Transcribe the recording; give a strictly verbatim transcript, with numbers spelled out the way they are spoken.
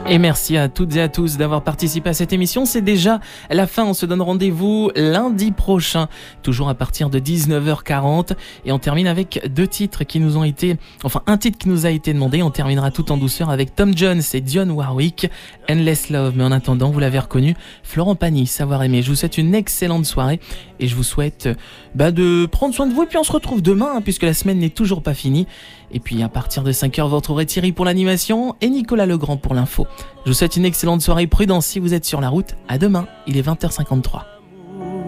Et merci à toutes et à tous d'avoir participé à cette émission. C'est déjà la fin. On se donne rendez-vous lundi prochain, toujours à partir de dix-neuf heures quarante. Et on termine avec deux titres qui nous ont été... Enfin, un titre qui nous a été demandé. On terminera tout en douceur avec Tom Jones et Dionne Warwick, Endless Love. Mais en attendant, vous l'avez reconnu, Florent Pagny, Savoir aimer. Je vous souhaite une excellente soirée et je vous souhaite bah, de prendre soin de vous. Et puis on se retrouve demain, hein, puisque la semaine n'est toujours pas finie. Et puis à partir de cinq heures, vous retrouverez Thierry pour l'animation et Nicolas Legrand pour l'info. Je vous souhaite une excellente soirée. Prudence si vous êtes sur la route. À demain, il est vingt heures cinquante-trois.